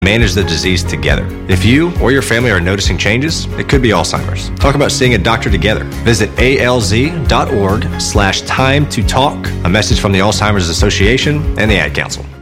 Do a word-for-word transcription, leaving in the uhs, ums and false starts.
manage the disease together. If you or your family are noticing changes, it could be Alzheimer's. Talk about seeing a doctor together. Visit alz.org slash time to talk. A message from the Alzheimer's Association and the Ad Council.